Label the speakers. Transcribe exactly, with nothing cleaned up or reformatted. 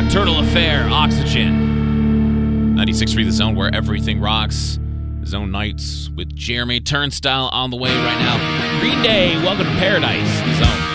Speaker 1: Nocturnal Affair, Oxygen. ninety-six point three The Zone, where everything rocks. Zone Nights with Jeremy Turnstile on the way right now. Green Day, Welcome to Paradise. Zone.